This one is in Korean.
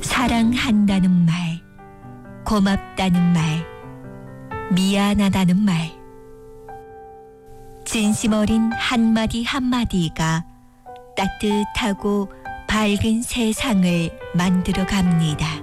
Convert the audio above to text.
사랑한다는 말, 고맙다는 말, 미안하다는 말. 진심 어린 한마디 한마디가 따뜻하고 밝은 세상을 만들어 갑니다.